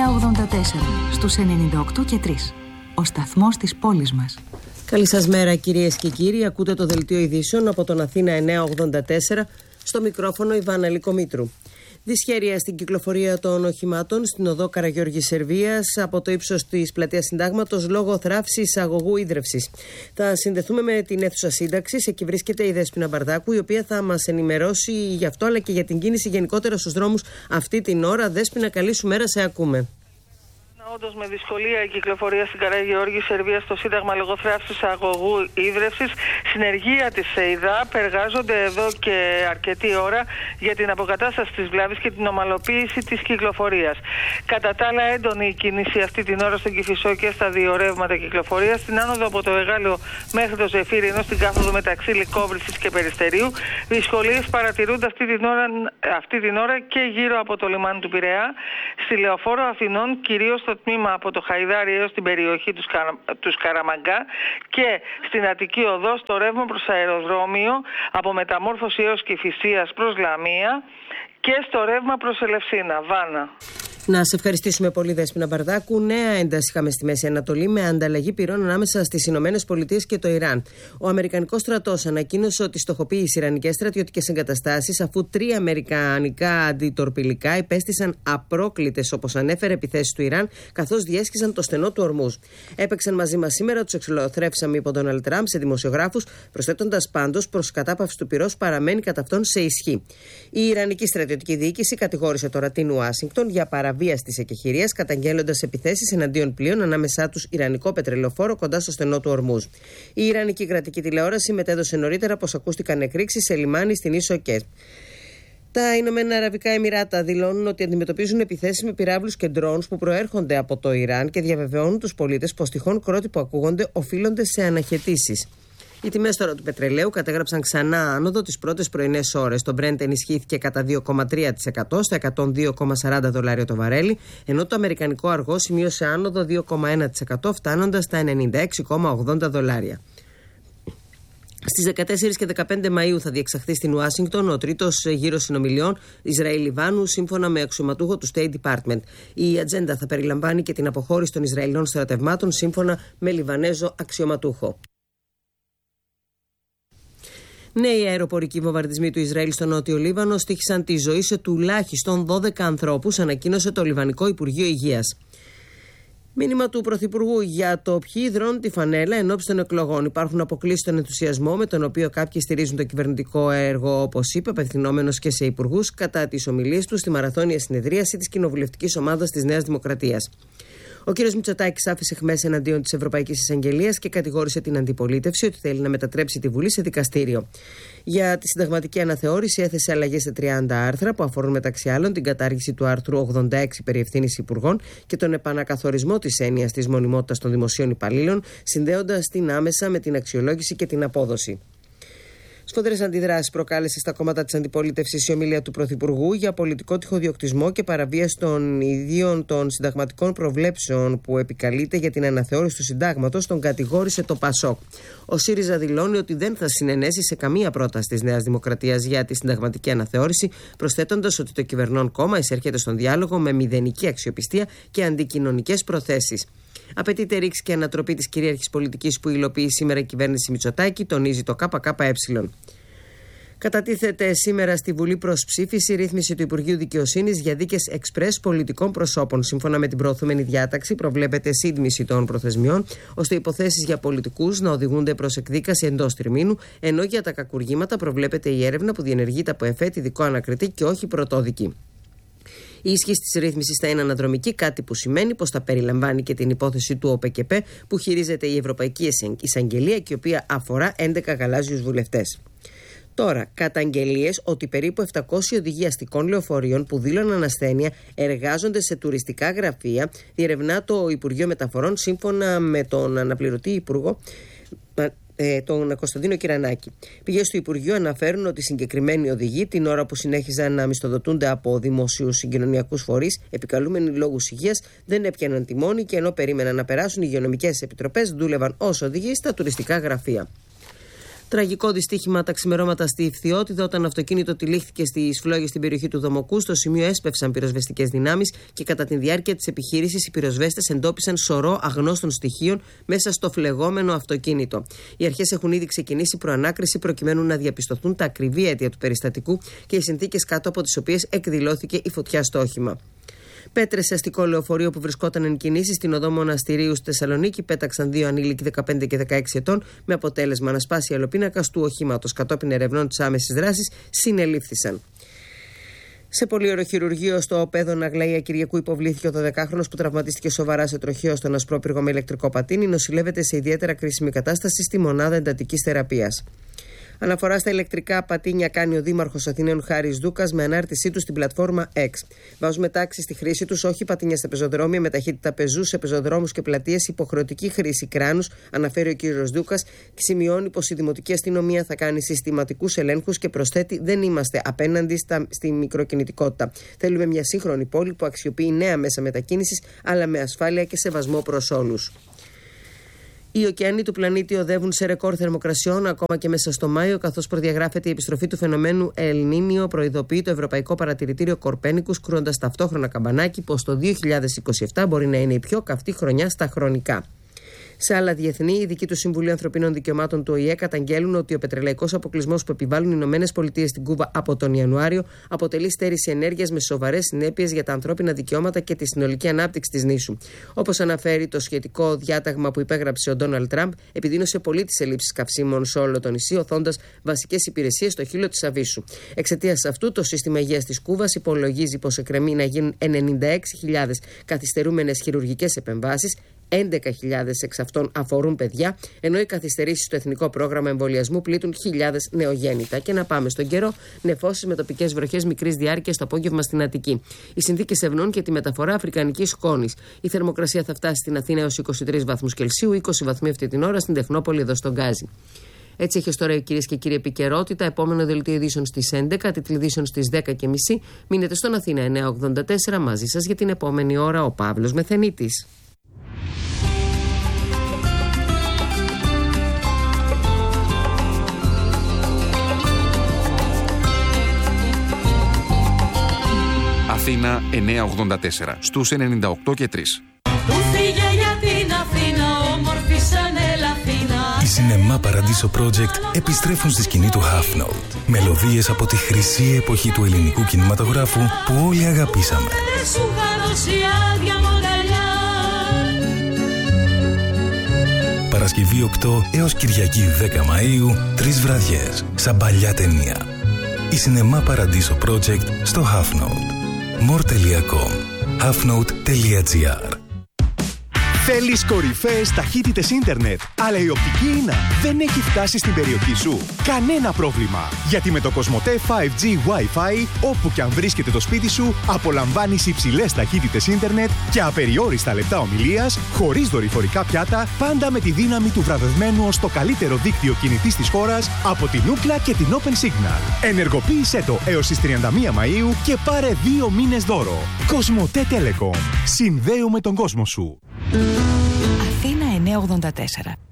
στους 98 και 3. Ο σταθμός της πόλης μας. Καλή σας μέρα κυρίες και κύριοι. Ακούτε το δελτίο ειδήσεων από τον Αθήνα 984. Στο μικρόφωνο η Βάνα Λικομήτρου. Δυσχέρεια στην κυκλοφορία των οχημάτων στην οδό Καραγιώργης Σερβίας από το ύψος της πλατείας Συντάγματος λόγω θράψης αγωγού ίδρευσης. Θα συνδεθούμε με την αίθουσα σύνταξης. Εκεί βρίσκεται η Δέσποινα Μπαρδάκου, η οποία θα μας ενημερώσει γι' αυτό αλλά και για την κίνηση γενικότερα στους δρόμους αυτή την ώρα. Δέσποινα, καλή σου μέρα, σε ακούμε. Όντως, με δυσκολία η κυκλοφορία στην Καραγιώργη Σερβία στο Σύνταγμα λόγω θράψης αγωγού ίδρευσης. Συνεργεία της ΕΙΔΑΠ εργάζονται εδώ και αρκετή ώρα για την αποκατάσταση της βλάβης και την ομαλοποίηση της κυκλοφορίας. Κατά τα άλλα, έντονη η κίνηση αυτή την ώρα στον Κηφισό και στα δύο ρεύματα κυκλοφορίας. Στην άνοδο από το Εγάλεο μέχρι το Ζεφύρι, ενώ στην κάθοδο μεταξύ Λυκόβρησης και Περιστερίου, δυσκολίες παρατηρούνται αυτή την ώρα και γύρω από το λιμάνι του Πειραιά. Στη Λεωφόρο Αθηνών, κυρίως στο τμήμα από το Χαϊδάρι έως την περιοχή του Σκαραμαγκά, και στην Αττική Οδό στο ρεύμα προς αεροδρόμιο από Μεταμόρφωση έως Κηφισίας προς Λαμία και στο ρεύμα προς Ελευσίνα. Βάνα. Να σε ευχαριστήσουμε πολύ, Δέσποινα Μπαρδάκου. Νέα ένταση είχαμε στη Μέση Ανατολή με ανταλλαγή πυρών ανάμεσα στις Ηνωμένες Πολιτείες και το Ιράν. Ο Αμερικανικός στρατός ανακοίνωσε ότι στοχοποιεί τις ιρανικές στρατιωτικές εγκαταστάσεις, αφού 3 αμερικανικά αντιτορπιλικά υπέστησαν απρόκλητες, όπως ανέφερε, επιθέσεις του Ιράν, καθώς διέσχισαν το στενό του Ορμούζ. Έπαιξαν μαζί μας σήμερα, τους εξολοθρεύσαμε, είπε ο Ντόναλντ Τραμπ σε δημοσιογράφους, προσθέτοντας πάντως προς κατάπαυση του πυρός παραμένει κατά αυτόν σε ισχύ. Η Ιρανική στρατιωτική διοίκηση κατηγόρησε τώρα την Ουάσιγκτον για παραβίαση της εκεχηρίας, καταγγέλλοντας επιθέσεις εναντίον πλοίων, ανάμεσά τους Ιρανικό πετρελαιοφόρο κοντά στο στενό του Ορμούζ. Η Ιρανική κρατική τηλεόραση μετέδωσε νωρίτερα πως ακούστηκαν εκρήξεις σε λιμάνι στην ίσο Κέσ. Τα Ηνωμένα Αραβικά Εμιράτα δηλώνουν ότι αντιμετωπίζουν επιθέσεις με πυράβλους και ντρόουνς που προέρχονται από το Ιράν και διαβεβαιώνουν τους πολίτες πως τυχόν κρότοι που ακούγονται οφείλονται σε αναχαιτήσεις. Οι τιμές τώρα του πετρελαίου κατέγραψαν ξανά άνοδο τις πρώτες πρωινές ώρες. Το Brent ενισχύθηκε κατά 2,3% στα $102,40 το βαρέλι, ενώ το αμερικανικό αργό σημείωσε άνοδο 2,1%, φτάνοντας στα $96,80. Στις 14 και 15 Μαΐου θα διεξαχθεί στην Ουάσιγκτον ο τρίτος γύρος συνομιλιών Ισραήλ-Λιβάνου, σύμφωνα με αξιωματούχο του State Department. Η ατζέντα θα περιλαμβάνει και την αποχώρηση των Ισραηλινών στρατευμάτων, σύμφωνα με Λιβανέζο αξιωματούχο. Νέοι αεροπορικοί βομβαρδισμοί του Ισραήλ στο Νότιο Λίβανο στοίχησαν τη ζωή σε τουλάχιστον 12 ανθρώπους, ανακοίνωσε το Λιβανικό Υπουργείο Υγείας. Μήνυμα του Πρωθυπουργού για το ποιοι υδρώνουν τη φανέλα ενόψει των εκλογών. Υπάρχουν αποκλίσεις στον ενθουσιασμό με τον οποίο κάποιοι στηρίζουν το κυβερνητικό έργο, όπως είπε, απευθυνόμενος και σε υπουργούς κατά τις ομιλίες του στη μαραθώνια συνεδρίαση της κοινοβουλευτικής ομάδας της Νέας Δημοκρατίας. Ο κ. Μητσοτάκης άφησε χμές εναντίον της Ευρωπαϊκής Εισαγγελίας και κατηγόρησε την αντιπολίτευση ότι θέλει να μετατρέψει τη Βουλή σε δικαστήριο. Για τη συνταγματική αναθεώρηση έθεσε αλλαγές σε 30 άρθρα που αφορούν μεταξύ άλλων την κατάργηση του άρθρου 86 περί ευθύνης υπουργών και τον επανακαθορισμό της έννοιας της μονιμότητας των δημοσίων υπαλλήλων, συνδέοντας την άμεσα με την αξιολόγηση και την απόδοση. Σφοδρές αντιδράσεις προκάλεσε στα κόμματα της αντιπολίτευσης η ομιλία του Πρωθυπουργού για πολιτικό τυχοδιοκτισμό και παραβίαση των ιδίων των συνταγματικών προβλέψεων που επικαλείται για την αναθεώρηση του συντάγματος. Τον κατηγόρησε το ΠΑΣΟΚ. Ο ΣΥΡΙΖΑ δηλώνει ότι δεν θα συνενέσει σε καμία πρόταση της Νέας Δημοκρατίας για τη συνταγματική αναθεώρηση, προσθέτοντας ότι το κυβερνών κόμμα εισέρχεται στον διάλογο με μηδενική αξιοπιστία και αντικοινωνικές προθέσεις. Απαιτείται ρήξη και ανατροπή της κυρίαρχης πολιτικής που υλοποιεί σήμερα η κυβέρνηση Μητσοτάκη, τονίζει το ΚΚΕ. Κατατίθεται σήμερα στη Βουλή προς ψήφιση ρύθμιση του Υπουργείου Δικαιοσύνης για δίκες εξπρές πολιτικών προσώπων. Σύμφωνα με την προωθούμενη διάταξη, προβλέπεται σύντμηση των προθεσμιών, ώστε υποθέσεις για πολιτικούς να οδηγούνται προς εκδίκαση εντός τριμήνου, ενώ για τα κακουργήματα προβλέπεται η έρευνα που διενεργείται από ΕΦΕΤ, ειδικό ανακριτή και όχι πρωτόδικη. Η ισχύ τη ρύθμιση θα είναι αναδρομική, κάτι που σημαίνει πως θα περιλαμβάνει και την υπόθεση του ΟΠΕΚΕΠΕ που χειρίζεται η Ευρωπαϊκή Εισαγγελία και η οποία αφορά 11 γαλάζιους βουλευτές. Τώρα, καταγγελίες ότι περίπου 700 οδηγοί αστικών λεωφορείων που δήλωναν ασθένεια εργάζονται σε τουριστικά γραφεία, διερευνά το Υπουργείο Μεταφορών, σύμφωνα με τον αναπληρωτή Υπουργό, τον Κωνσταντίνο Κυρανάκη. Πηγές του Υπουργείου αναφέρουν ότι οι συγκεκριμένοι οδηγοί, την ώρα που συνέχιζαν να μισθοδοτούνται από δημόσιους συγκοινωνιακούς φορείς, επικαλούμενοι λόγους υγείας, δεν έπιαναν τιμόνι και ενώ περίμεναν να περάσουν οι υγειονομικές επιτροπές, δούλευαν ως οδηγοί στα τουριστικά γραφεία. Τραγικό δυστύχημα τα ξημερώματα στη Ιφθυώτιδα, όταν αυτοκίνητο τυλίχθηκε στις φλόγες στην περιοχή του Δομοκού. Στο σημείο έσπευσαν πυροσβεστικές δυνάμεις και κατά τη διάρκεια της επιχείρησης οι πυροσβέστες εντόπισαν σωρό αγνώστων στοιχείων μέσα στο φλεγόμενο αυτοκίνητο. Οι αρχές έχουν ήδη ξεκινήσει προανάκριση προκειμένου να διαπιστωθούν τα ακριβή αίτια του περιστατικού και οι συνθήκες κάτω από τις οποίες εκδηλώθηκε η φωτιά στο όχημα. Πέτρες σε αστικό λεωφορείο που βρισκόταν εν κινήσει στην οδό Μοναστηρίου στη Θεσσαλονίκη πέταξαν δύο ανήλικοι 15 και 16 ετών, με αποτέλεσμα να σπάσει η αλλοπίνακα του οχήματος. Κατόπιν ερευνών της άμεσης δράσης συνελήφθησαν. Σε πολυωροχειρουργείο στο Πέδωνα Αγλαία Κυριακού υποβλήθηκε ο 12χρονος που τραυματίστηκε σοβαρά σε τροχαίο στον ασπρόπυργο με ηλεκτρικό πατίνι. Νοσηλεύεται σε ιδιαίτερα κρίσιμη κατάσταση στη μονάδα εντατικής θεραπείας. Αναφορά στα ηλεκτρικά πατίνια κάνει ο Δήμαρχος Αθηναίων Χάρης Δούκας με ανάρτησή του στην πλατφόρμα X. Βάζουμε τάξη στη χρήση τους, όχι πατίνια στα πεζοδρόμια με ταχύτητα πεζού, σε πεζοδρόμους και πλατείες, υποχρεωτική χρήση κράνους, αναφέρει ο κ. Δούκας. Σημειώνει πως η Δημοτική Αστυνομία θα κάνει συστηματικούς ελέγχους και προσθέτει: δεν είμαστε απέναντι στη μικροκινητικότητα. Θέλουμε μια σύγχρονη πόλη που αξιοποιεί νέα μέσα μετακίνησης, αλλά με ασφάλεια και σεβασμό προς όλους. Οι ωκεανοί του πλανήτη οδεύουν σε ρεκόρ θερμοκρασιών ακόμα και μέσα στο Μάιο, καθώς προδιαγράφεται η επιστροφή του φαινομένου El Niño, προειδοποιεί το Ευρωπαϊκό Παρατηρητήριο Κορπένικους, κρούοντας ταυτόχρονα καμπανάκι πως το 2027 μπορεί να είναι η πιο καυτή χρονιά στα χρονικά. Σε άλλα διεθνή, οι ειδικοί του Συμβουλίου Ανθρωπίνων Δικαιωμάτων του ΟΗΕ καταγγέλουν ότι ο πετρελαϊκός αποκλεισμός που επιβάλλουν οι ΗΠΑ στην Κούβα από τον Ιανουάριο αποτελεί στέρηση ενέργειας με σοβαρές συνέπειες για τα ανθρώπινα δικαιώματα και τη συνολική ανάπτυξη της νήσου. Όπως αναφέρει το σχετικό διάταγμα που υπέγραψε ο Ντόναλντ Τραμπ, επιδίνωσε πολύ τις ελλείψεις καυσίμων σε όλο το νησί, οθώντας βασικές υπηρεσίες στο χείλο της Αβίσου. Εξαιτίας αυτού, το σύστημα υγείας της Κούβας υπολογίζει πως εκκρεμεί να γίνουν 96.000 καθυστερούμενες χειρουργικές επεμβάσεις. 11.000 εξ αυτών αφορούν παιδιά, ενώ οι καθυστερήσεις στο Εθνικό Πρόγραμμα Εμβολιασμού πλήττουν χιλιάδες νεογέννητα. Και να πάμε στον καιρό: νεφώσεις με τοπικές βροχές μικρής διάρκειας το απόγευμα στην Αττική. Οι συνθήκες ευνοούν και τη μεταφορά αφρικανικής σκόνης. Η θερμοκρασία θα φτάσει στην Αθήνα έως 23 βαθμούς Κελσίου, 20 βαθμοί αυτή την ώρα στην Τεχνόπολη εδώ στον Γκάζι. Έτσι έχει ως τώρα, κυρίες και κύριοι, επικαιρότητα. Επόμενο δελτίο ειδήσεων στις 11, τίτλοι ειδήσεων στις 10.30. Μείνετε στον Αθήνα 984, μαζί σας για την επόμενη ώρα ο Παύλος Μεθενίτης. Αθήνα 984 στους 98 και 3. Οι Σινεμά Παραντίσο Project επιστρέφουν στη σκηνή του Half Note. Μελωδίες από τη χρυσή εποχή του ελληνικού κινηματογράφου που όλοι αγαπήσαμε. Παρασκευή 8 έως Κυριακή 10 Μαΐου, 3 βραδιές, σαν παλιά ταινία. Η Σινεμά Παραντίσο Project στο Half Note. more.com halfnote.gr. Θέλεις κορυφαίες ταχύτητες ίντερνετ, αλλά η οπτική ίνα δεν έχει φτάσει στην περιοχή σου? Κανένα πρόβλημα, γιατί με το Κοσμοτέ 5G Wi-Fi, όπου και αν βρίσκεται το σπίτι σου, απολαμβάνεις υψηλές ταχύτητες ίντερνετ και απεριόριστα λεπτά ομιλίας, χωρίς δορυφορικά πιάτα, πάντα με τη δύναμη του βραβευμένου ως το καλύτερο δίκτυο κινητής της χώρας από την Ookla και την Open Signal. Ενεργοποίησέ το έως τις 31 Μαΐου και πάρε 2 μήνες δώρο. Κοσμοτέ Telecom. Συνδέουμε τον κόσμο σου. Αθήνα 984.